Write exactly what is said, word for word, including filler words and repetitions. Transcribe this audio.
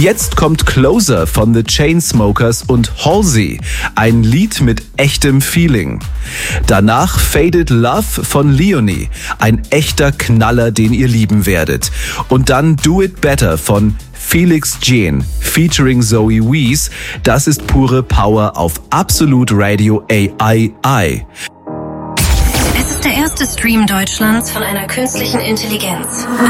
Jetzt kommt Closer von The Chainsmokers und Halsey, ein Lied mit echtem Feeling. Danach Faded Love von Leonie, ein echter Knaller, den ihr lieben werdet. Und dann Do It Better von Felix Jean featuring Zoe Wees. Das ist pure Power auf Absolute Radio A I I. Es ist der erste Stream Deutschlands von einer künstlichen Intelligenz.